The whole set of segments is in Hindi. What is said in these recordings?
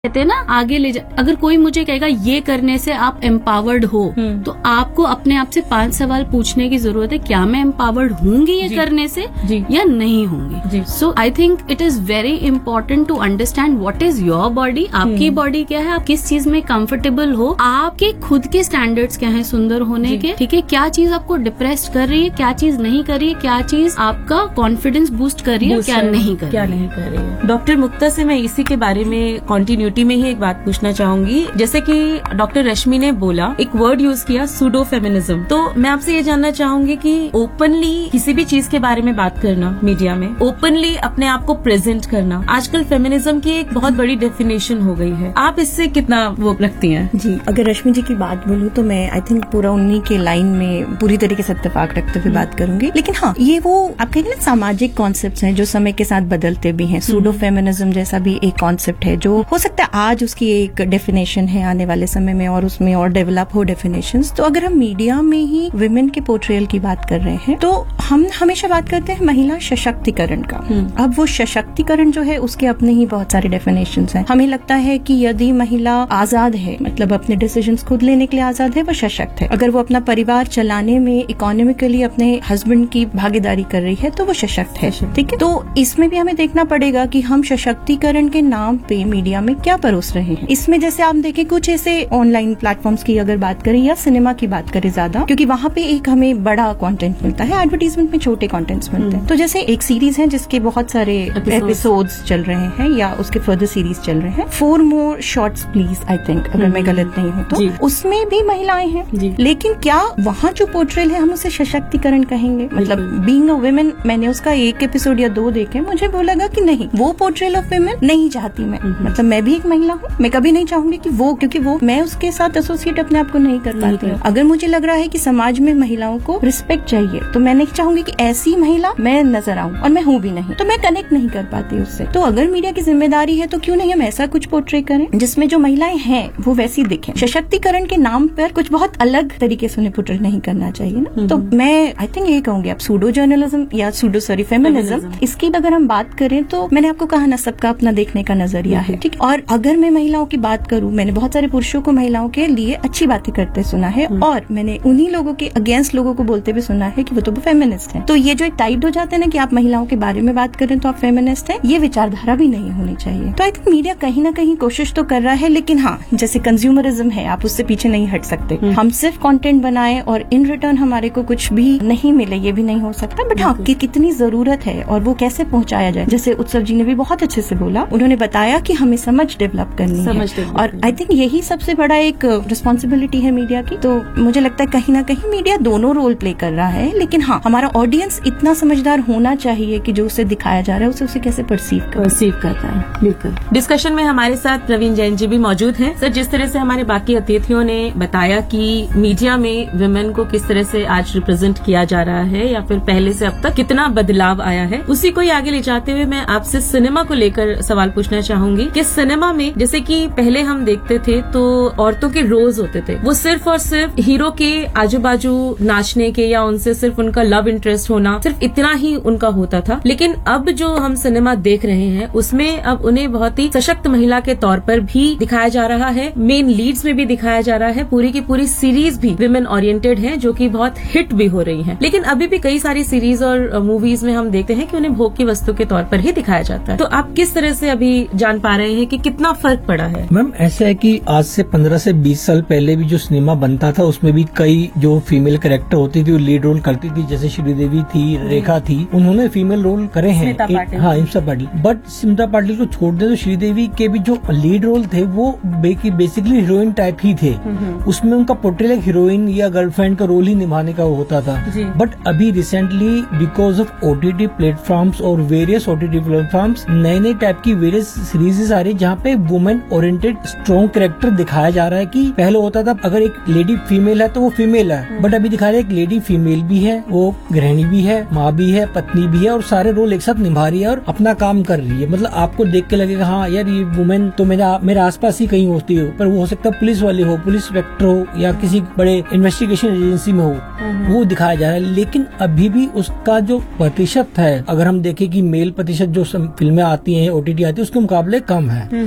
कहते हैं ना आगे ले जा। अगर कोई मुझे कहेगा ये करने से आप एम्पावर्ड हो, तो आपको अपने आप से 5 सवाल पूछने की जरूरत है, क्या मैं एम्पावर्ड होंगी ये करने से या नहीं होंगी। सो I think it is very important to understand what is your body, आपकी बॉडी क्या है, आप किस चीज में कंफर्टेबल हो, आपके खुद के स्टैंडर्ड्स क्या है सुंदर होने के, ठीक है, क्या चीज आपको डिप्रेस्ड कर रही है, क्या चीज नहीं कर रही है, क्या चीज आपका कॉन्फिडेंस बूस्ट कर रही है, क्या नहीं कर रही है। डॉक्टर मुक्ता से मैं इसी के बारे में कंटिन्यूटी में ही एक बात पूछना चाहूंगी। जैसे कि डॉक्टर रश्मि ने बोला, एक वर्ड यूज किया सूडो फेमिनिज्म, तो मैं आपसे ये जानना चाहूंगी कि ओपनली किसी भी चीज के बारे में बात करना मीडिया में, ओपनली अपने आप को प्रेजेंट करना, आजकल फेमिनिज्म की एक बहुत बड़ी डेफिनेशन हो गई है। आप इससे कितना वो रखती हैं? जी, अगर रश्मि जी की बात बोलूं तो मैं आई थिंक पूरा उन्हीं के लाइन में पूरी तरीके से इत्तेफाक रखते हुए बात करूंगी। लेकिन हाँ, ये वो आप कहेंगे ना सामाजिक कॉन्सेप्ट हैं जो समय के साथ बदलते भी हैं। सूडो फेमिनिज्म जैसा भी एक कॉन्सेप्ट है जो हो सकता है आज उसकी एक डेफिनेशन है, आने वाले समय में और उसमें और डेवलप हो डेफिनेशंस। तो अगर हम मीडिया में ही विमेन के पोर्ट्रेयल की बात कर रहे हैं तो हम हमेशा बात करते हैं महिला सशक्तिकरण का। अब वो सशक्तिकरण जो है उसके अपने ही बहुत सारे डेफिनेशंस हैं। हमें लगता है कि यदि महिला आजाद है, मतलब अपने डिसीजंस खुद लेने के लिए आजाद है, वो सशक्त है। अगर वो अपना परिवार चलाने में इकोनॉमिकली अपने हस्बैंड की भागीदारी कर रही है तो वो सशक्त है। ठीक है, तो इसमें भी हमें देखना पड़ेगा कि हम सशक्तिकरण के नाम पे मीडिया में क्या परोस रहे हैं। इसमें जैसे आप देखें कुछ ऐसे ऑनलाइन प्लेटफॉर्म्स की अगर बात करें या सिनेमा की बात करें ज्यादा, क्योंकि वहां पे एक हमें बड़ा कंटेंट मिलता है, एडवर्टीजमेंट में छोटे कंटेंट्स मिलते हैं। तो जैसे एक सीरीज है जिसके बहुत सारे एपिसोड्स चल रहे हैं या उसके फर्दर सीरीज चल रहे हैं, 4 more shorts please, I think, अगर मैं गलत नहीं हूँ तो उसमें भी महिलाएं हैं। लेकिन क्या वहाँ जो पोर्ट्रेल है हम उसे सशक्तिकरण कहेंगे? मतलब बीइंग अ वुमेन, मैंने उसका 1 एपिसोड या 2 देखे, मुझे वो लगा कि नहीं, वो पोर्ट्रेल ऑफ वुमेन नहीं चाहती मैं। मतलब मैं भी एक महिला हूँ, मैं कभी नहीं चाहूंगी कि वो, क्योंकि वो मैं उसके साथ एसोसिएट अपने आप को नहीं कर पाती हूँ। अगर मुझे लग रहा है कि समाज में महिलाओं को रिस्पेक्ट चाहिए तो मैं नहीं चाहूंगी कि ऐसी महिला मैं नजर आऊं, और मैं हूँ भी नहीं, तो मैं कनेक्ट नहीं कर पाती उससे। तो अगर मीडिया की जिम्मेदारी है तो क्यों नहीं हम ऐसा कुछ पोर्ट्रे करें जिसमें जो महिलाएं हैं वो वैसी दिखें। सशक्तिकरण के नाम पर कुछ बहुत अलग तरीके से उन्हें पोर्ट्रे नहीं करना चाहिए ना। तो मैं आई थिंक ये कहूंगी, आप सूडो जर्नलिज्म या सूडो फेमिनिज्म, इसकी अगर हम बात करें तो मैंने आपको कहा ना, सबका अपना देखने का नजरिया है। ठीक, और अगर मैं महिलाओं की बात करूं, मैंने बहुत सारे पुरुषों को महिलाओं के लिए अच्छी बातें करते सुना है, और मैंने उन्हीं लोगों के अगेंस्ट लोगों को बोलते भी सुना है कि वो तो फेमिनिस्ट हैं। तो ये जो एक टाइट हो जाते हैं ना कि आप महिलाओं के बारे में बात करें तो आप फेमिनिस्ट हैं, ये विचारधारा भी नहीं होनी चाहिए। तो आई थिंक मीडिया कहीं ना कहीं कोशिश तो कर रहा है, लेकिन हाँ, जैसे कंज्यूमरिज्म है, आप उससे पीछे नहीं हट सकते। हम सिर्फ कंटेंट बनाए और इन रिटर्न हमारे को कुछ भी नहीं मिले, ये भी नहीं हो सकता। बट हाँ, कि कितनी जरूरत है और वो कैसे पहुंचाया जाए, जैसे उत्सव जी ने भी बहुत अच्छे से बोला, उन्होंने बताया कि हमें समझ डेवलप करनी है, और आई थिंक यही सबसे बड़ा एक रिस्पॉन्सिबिलिटी है मीडिया की। तो मुझे लगता है कहीं ना कहीं मीडिया दोनों रोल प्ले कर रहा है, लेकिन हाँ, हमारा ऑडियंस इतना समझदार होना चाहिए कि जो उसे दिखाया जा रहा है उसे कैसे परसीव करता है। बिल्कुल। डिस्कशन में हमारे साथ प्रवीण जैन जी भी मौजूद हैं। सर, जिस तरह से हमारे बाकी अतिथियों ने बताया कि मीडिया में वुमेन को किस तरह से आज रिप्रेजेंट किया जा रहा है या फिर पहले से अब तक कितना बदलाव आया है, उसी को ही आगे ले जाते हुए मैं आपसे सिनेमा को लेकर सवाल पूछना चाहूंगी कि सिनेमा में जैसे कि पहले हम देखते थे तो औरतों के रोल्स होते थे, वो सिर्फ और सिर्फ हीरो के आजू बाजू नाचने के या उनसे सिर्फ उनका लव इंटरेस्ट होना, सिर्फ इतना ही उनका होता था। लेकिन अब जो हम सिनेमा देख रहे हैं उसमें अब उन्हें बहुत ही सशक्त महिला के तौर पर भी दिखाया जा रहा है, मेन लीड्स में भी दिखाया जा रहा है, पूरी की पूरी सीरीज भी विमेन ओरिएंटेड है जो कि बहुत हिट भी हो रही है। लेकिन अभी भी कई सारी सीरीज और मूवीज में हम देखते हैं कि उन्हें भोग की वस्तु के तौर पर ही दिखाया जाता है। तो आप किस तरह से अभी जान पा रहे हैं कि कितना फर्क पड़ा है? मैम, ऐसा है कि आज से 15 से 20 साल पहले भी जो सिनेमा बनता था उसमें भी कई जो फीमेल कैरेक्टर होती थी वो लीड रोल करती थी, जैसे श्रीदेवी थी, रेखा थी, उन्होंने फीमेल रोल करे हैं। हाँ, स्मिता पाटिल। बट स्मिता पाटिल को छोड़ दे तो श्रीदेवी के भी जो लीड रोल थे वो बेसिकली हीरोइन टाइप ही थे। उसमें उनका पोर्ट्रेल एक हीरोइन या गर्लफ्रेंड का रोल ही निभाने का वो होता था। बट अभी recently because of OTT platforms और वेरियस ओटीटी प्लेटफॉर्म्स नए नए टाइप की वेरियस सीरीज आ रही है जहाँ पे वुमेन ओरिएंटेड स्ट्रॉन्ग कैरेक्टर दिखाया जा रहा है। कि पहले होता था अगर एक लेडी फीमेल है तो वो फीमेल है, बट अभी दिखा रहे हैं एक लेडी फीमेल भी है, वो गृहिणी भी है, माँ भी है, पत्नी भी है, और सारे रोल एक साथ निभा रही है और अपना काम कर रही है। मतलब आपको देख के लगेगा हाँ यार ये वुमेन तो मेरे आसपास ही कहीं होती है, पर वो हो सकता है पुलिस वाली हो, पुलिस इंस्पेक्टर हो या किसी बड़े इन्वेस्टिगेशन एजेंसी में हो, वो दिखाया जा रहा है। लेकिन अभी भी उसका जो प्रतिशत है, अगर हम देखें कि मेल प्रतिशत जो फिल्में आती हैं, ओटीटी आती है, उसके मुकाबले कम है।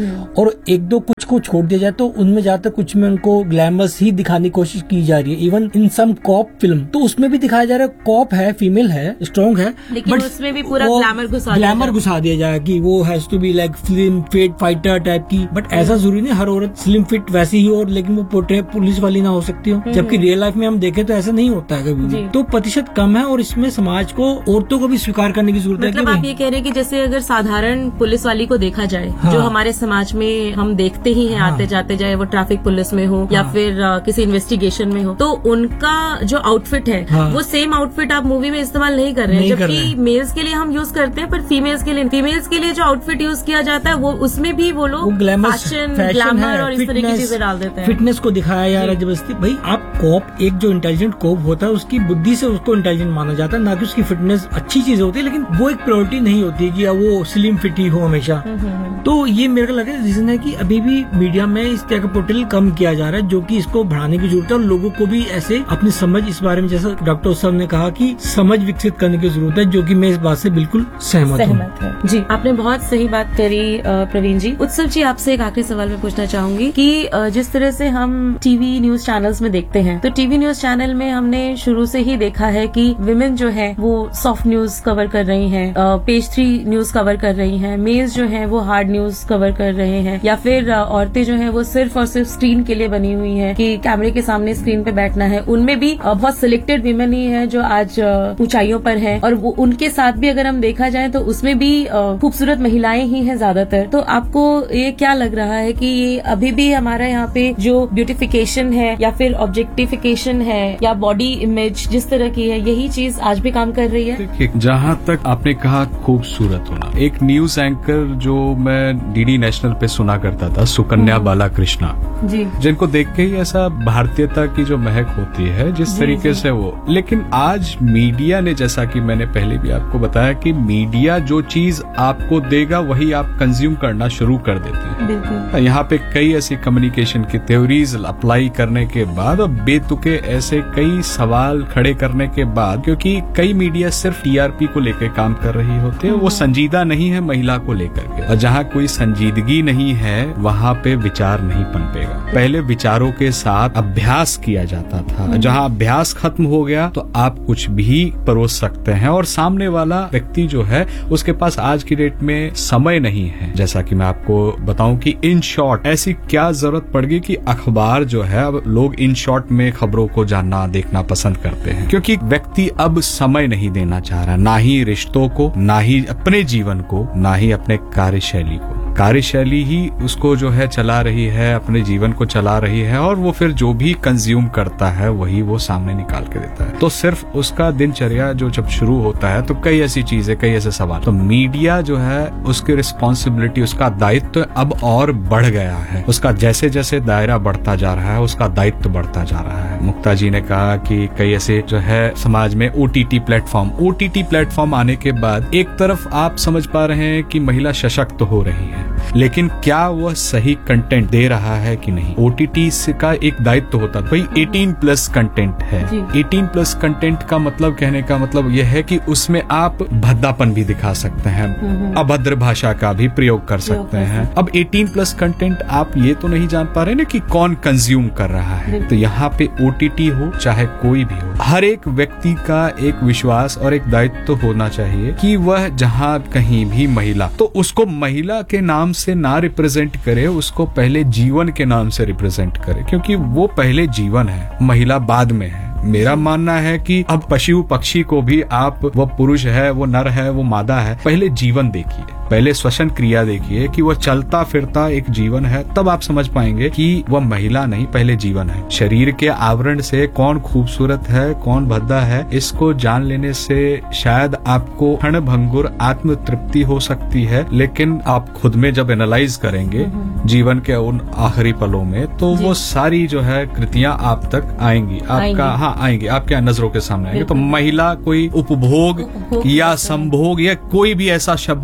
और एक दो कुछ को छोड़ दिया जाए तो उनमें ज्यादातर कुछ में उनको ग्लैमरस ही दिखाने की कोशिश की जा रही है। Even in some corp film तो उसमें भी दिखाया जा रहा है कॉप है, फीमेल है, स्ट्रॉन्ग है, लेकिन उसमें भी पूरा ग्लैमर घुसा दिया जाए कि वो has to be like slim fit fighter type की। बट ऐसा जरूरी नहीं हर औरत स्लिम फिट वैसी ही हो लेकिन वो पोर्ट्रे पुलिस वाली ना हो सकती हो, जबकि रियल लाइफ में हम देखें तो ऐसा नहीं होता है कभी भी। तो प्रतिशत कम है और इसमें समाज को औरतों को भी स्वीकार करने की जरूरत है। मतलब आप ये कह रहे हैं कि जैसे अगर साधारण पुलिस वाली को देखा जाए, जो हमारे समाज में हम देखते ही हैं आते जाते, चाहे वो ट्रैफिक पुलिस में हो या फिर किसी इन्वेस्टिगेशन में हो, तो उनका जो आउटफिट है वो सेम आउटफिट आप मूवी में इस्तेमाल नहीं कर रहे हैं, जबकि मेल्स के लिए हम यूज करते हैं पर फीमेल्स के लिए जो आउटफिट यूज किया जाता है वो उसमें भी वो लोग फैशन ग्लैमर और इस तरह की चीजें डाल देते हैं। फिटनेस को दिखाया जा रहा है जबरदस्ती। भाई आप कॉप, एक जो इंटेलिजेंट कॉप होता है उसकी बुद्धि से उसको इंटेलिजेंट माना जाता है, ना कि उसकी फिटनेस अच्छी चीज होती है, लेकिन वो एक प्रायोरिटी नहीं होती कि वो स्लिम फिट ही हो हमेशा। तो ये मेरे को लग रहा है रीजन है कि अभी भी मीडिया में इस तरह का पोर्ट्रेल कम किया जा रहा है, जो कि इसको बढ़ाने की जरूरत है और लोगों को भी ऐसे अपनी समझ इस बारे में, जैसा डॉक्टर उत्सव ने कहा कि समझ विकसित करने की जरूरत है, जो कि मैं इस बात से बिल्कुल सहमत हूँ। जी, आपने बहुत सही बात करी प्रवीण जी। उत्सव जी, आपसे एक आखिरी सवाल मैं पूछना चाहूंगी कि जिस तरह से हम टीवी न्यूज चैनल्स में देखते हैं, तो टीवी न्यूज चैनल में हमने शुरू से ही देखा है कि विमेन जो है वो सॉफ्ट न्यूज कवर कर रही हैं, पेज 3 न्यूज कवर कर रही हैं, मेल्स जो हैं वो हार्ड न्यूज कवर कर रहे हैं, या फिर औरतें जो हैं वो सिर्फ और सिर्फ स्क्रीन के लिए बनी हुई हैं कि कैमरे के सामने स्क्रीन पे बैठना है। उनमें भी बहुत सिलेक्टेड विमेन ही है जो आज ऊंचाइयों पर है, और वो उनके साथ भी अगर हम देखा जाए तो उसमें भी खूबसूरत महिलाएं ही हैं ज्यादातर। तो आपको ये क्या लग रहा है कि ये अभी भी हमारा यहाँ पे जो ब्यूटिफिकेशन है या फिर ऑब्जेक्टिफिकेशन है या बॉडी इमेज जिस तरह की है, यही चीज आज भी काम कर रही है? देखिए, जहाँ तक आपने कहा खूबसूरत होना, एक न्यूज एंकर जो मैं डीडी नेशनल पे सुना करता था, सुकन्या बालाकृष्णा जी, जिनको देख के ही ऐसा भारतीयता की जो महक होती है जिस तरीके से वो, लेकिन आज मीडिया ने, जैसा कि मैंने पहले भी आपको बताया कि मीडिया जो चीज आपको देगा वही आप कंज्यूम करना शुरू कर देते हैं। यहाँ पे कई ऐसी कम्युनिकेशन की थ्योरीज अप्लाई करने के बाद और बेतुके ऐसे कई सवाल खड़े करने के बाद, क्योंकि कई मीडिया सिर्फ टीआरपी को लेकर काम कर रही होती है, वो संजीदा नहीं है महिला को लेकर के, और जहाँ कोई संजीदगी नहीं है वहाँ पे विचार नहीं पनपेगा। पहले विचारों के साथ अभ्यास किया जाता था, जहाँ अभ्यास खत्म हो गया तो आप कुछ भी परोस सकते हैं, और सामने वाला व्यक्ति जो है उसके पास आज की डेट में समय नहीं है। जैसा कि मैं आपको बताऊं कि इन शॉर्ट ऐसी क्या जरूरत पड़ गई कि अखबार जो है, अब लोग इन शॉर्ट में खबरों को जानना देखना पसंद करते हैं, क्योंकि व्यक्ति अब समय नहीं देना चाह रहा, ना ही रिश्तों को, ना ही अपने जीवन को, ना ही अपने कार्यशैली को। कार्यशैली ही उसको जो है चला रही है, अपने जीवन को चला रही है, और वो फिर जो भी कंज्यूम करता है वही वो सामने निकाल के देता है। तो सिर्फ उसका दिनचर्या जो जब शुरू होता है तो कई ऐसी चीजें, कई ऐसे सवाल, तो मीडिया जो है उसकी रिस्पॉन्सिबिलिटी, उसका दायित्व तो अब और बढ़ गया है। उसका जैसे जैसे दायरा बढ़ता जा रहा है उसका दायित्व बढ़ता जा रहा है। मुक्ता जी ने कहा कि कई ऐसे जो है समाज में ओटीटी प्लेटफॉर्म आने के बाद एक तरफ आप समझ पा रहे हैं कि महिला सशक्त हो रही है, लेकिन क्या वह सही कंटेंट दे रहा है कि नहीं? ओटीटी का एक दायित्व होता है, भाई 18+ कंटेंट है। 18+ कंटेंट का मतलब, कहने का मतलब यह है कि उसमें आप भद्दापन भी दिखा सकते हैं, अभद्र भाषा का भी प्रयोग कर सकते हैं। अब 18+ कंटेंट आप ये तो नहीं जान पा रहे ना कि कौन कंज्यूम कर रहा है। तो यहाँ पे ओटीटी हो चाहे कोई भी हो, हर एक व्यक्ति का एक विश्वास और एक दायित्व होना चाहिए कि वह जहाँ कहीं भी महिला, तो उसको महिला के नाम से ना रिप्रेजेंट करे, उसको पहले जीवन के नाम से रिप्रेजेंट करे, क्योंकि वो पहले जीवन है, महिला बाद में है। मेरा मानना है कि अब पशु पक्षी को भी आप, वो पुरुष है, वो नर है, वो मादा है, पहले जीवन देखिए, पहले श्वसन क्रिया देखिए कि वह चलता फिरता एक जीवन है, तब आप समझ पाएंगे कि वह महिला नहीं, पहले जीवन है। शरीर के आवरण से कौन खूबसूरत है, कौन भद्दा है, इसको जान लेने से शायद आपको क्षण भंगुर आत्म तृप्ति हो सकती है, लेकिन आप खुद में जब एनालाइज करेंगे जीवन के उन आखिरी पलों में, तो वो सारी जो है कृतियां आप तक आएंगी, आपका आएंगे, आपके नजरों के सामने आएंगे। तो महिला कोई उपभोग या संभोग या कोई भी ऐसा शब्द यूज कर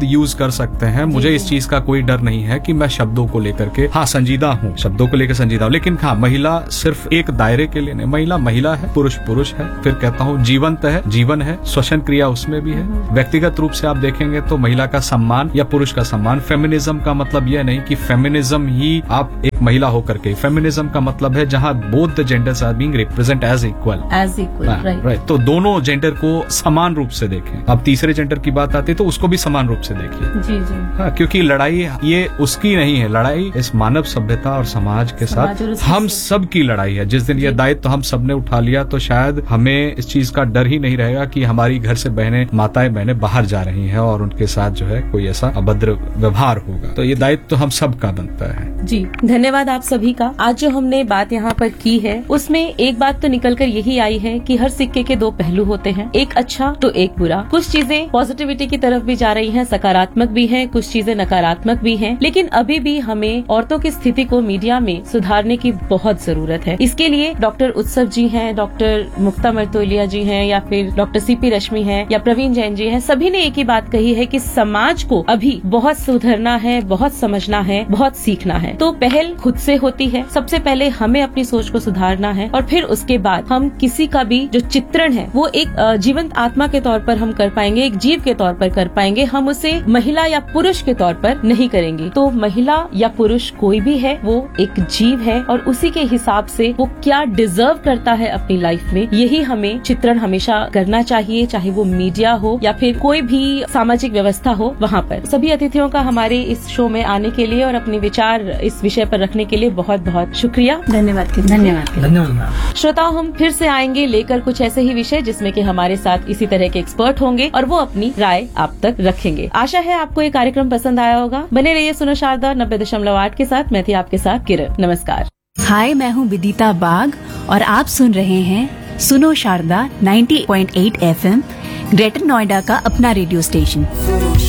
कर सकते हैं। मुझे इस चीज का कोई डर नहीं है कि मैं शब्दों को लेकर के संजीदा हूँ, शब्दों को लेकर संजीदा हूँ, लेकिन महिला सिर्फ एक दायरे के लिए नहीं, महिला महिला है, पुरुष पुरुष है। फिर कहता हूँ जीवंत है, जीवन है, श्वसन क्रिया उसमें भी है। व्यक्तिगत रूप से आप देखेंगे तो महिला का सम्मान या पुरुष का सम्मान। फेमिनिज्म का मतलब यह नहीं कि फेमिनिज्म ही आप एक महिला होकर के, फेमिनिज्म का मतलब है जहाँ both the genders are being represent as equal, right. तो दोनों जेंडर को समान रूप से देखें। अब तीसरे जेंडर की बात आती है तो उसको भी समान रूप से देखिए। जी जी। हाँ, क्योंकि लड़ाई ये उसकी नहीं है, लड़ाई इस मानव सभ्यता और समाज के साथ हम सब की लड़ाई है। जिस दिन ये दायित्व हम सब ने उठा लिया तो शायद हमें इस चीज का डर ही नहीं रहेगा कि हमारी घर से बहनें, माताएं बहनें बाहर जा रही हैं और उनके साथ जो है कोई ऐसा अभद्र व्यवहार होगा। तो ये दायित्व तो हम सब का बनता है। जी, धन्यवाद आप सभी का। आज जो हमने बात यहाँ पर की है उसमें एक बात तो निकल कर यही आई है कि हर सिक्के के दो पहलू होते हैं, एक अच्छा तो एक बुरा। कुछ चीजें पॉजिटिविटी की तरफ भी जा रही हैं, सकारात्मक भी हैं, कुछ चीजें नकारात्मक भी हैं, लेकिन अभी भी हमें औरतों की स्थिति को मीडिया में सुधारने की बहुत जरूरत है। इसके लिए डॉक्टर उत्सव जी हैं, डॉक्टर मुक्ता मर्तोलिया जी हैं, या फिर डॉक्टर सीपी रश्मि हैं, या प्रवीण जैन जी हैं, सभी ने एक ही बात कही है कि समाज को अभी बहुत सुधरना है, बहुत समझना है, बहुत सीखना है। तो पहल खुद से होती है। सबसे पहले हमें अपनी सोच को सुधारना है और फिर उसके बाद हम किसी का भी जो चित्रण है वो एक जीवंत आत्मा के तौर पर हम कर पाएंगे, एक जीव के तौर पर कर पाएंगे। हम उसे महिला या पुरुष के तौर पर नहीं करेंगे। तो महिला या पुरुष कोई भी है, वो एक जीव है और उसी के हिसाब से वो क्या डिजर्व करता है अपनी लाइफ में, यही हमें चित्रण हमेशा करना चाहिए, चाहे वो मीडिया हो या फिर कोई भी सामाजिक व्यवस्था हो वहाँ पर। सभी अतिथियों का हमारे इस शो में आने के लिए और अपने विचार इस विषय पर रखने के लिए बहुत बहुत शुक्रिया। धन्यवाद। श्रोताओं, हम फिर से आएंगे लेकर कुछ ऐसे ही विषय जिसमें कि हमारे साथ इसी तरह के एक्सपर्ट होंगे और वो अपनी राय आप तक रखेंगे। आशा है आपको ये कार्यक्रम पसंद आया होगा। बने रहिए सुनो शारदा 90.8 के साथ। मैं थी आपके साथ किरण। नमस्कार। हाय, मैं हूँ विदिता बाग और आप सुन रहे हैं सुनो शारदा 90.8 FM, ग्रेटर नोएडा का अपना रेडियो स्टेशन।